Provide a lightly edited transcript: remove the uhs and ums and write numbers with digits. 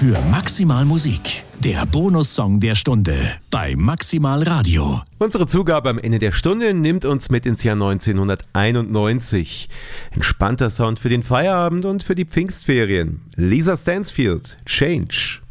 für Maximal Musik. Der Bonussong der Stunde bei Maximal Radio. Unsere Zugabe am Ende der Stunde nimmt uns mit ins Jahr 1991. Entspannter Sound für den Feierabend und für die Pfingstferien. Lisa Stansfield, Change.